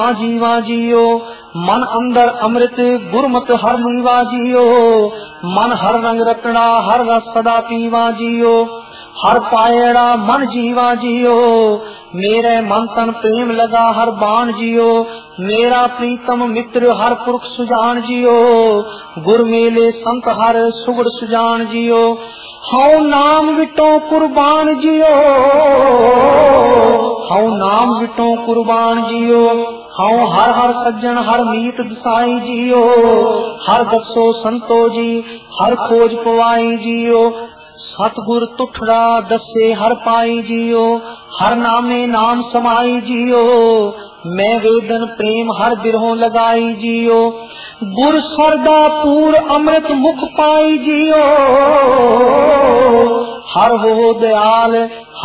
जीवा जियो मन अंदर अमृत गुरमत हर मीवा जियो मन हर रंग रतड़ा हर रस सदा पीवा जियो हर पायड़ा मन जीवा जियो मेरे मन तन प्रेम लगा हर बाण जियो मेरा प्रीतम मित्र हर पुरख सुजान जियो गुर मेले संत हर सुगड़ सुजान जियो हऊ नाम विटो कुर्बान जियो हऊ नाम विटो कुर्बान जियो हऊ हर हर सज्जन हर मीत दसाई जियो हर दसो संतो जी हर खोज पवाई जियो सतगुर तुठड़ा दसे हर पाई जियो हर नामे नाम समाई जियो मैं वेदन प्रेम हर बिरहों लगाई जियो गुर सरदा पूर अमृत मुख पाई जियो हर हो दयाल